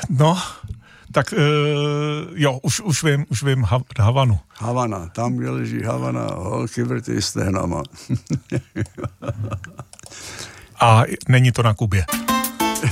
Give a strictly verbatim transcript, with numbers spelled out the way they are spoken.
No, tak uh, jo, už, už vím, už vím, ha, Havanu. Havana, tam, kde leží Havana, holky vrty s tehnama. A není to na Kubě.